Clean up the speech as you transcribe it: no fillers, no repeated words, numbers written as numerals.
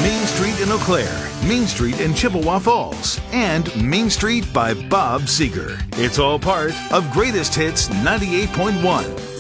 Main Street in Eau Claire, Main Street in Chippewa Falls, and Main Street by Bob Seeger. It's all part of Greatest Hits 98.1.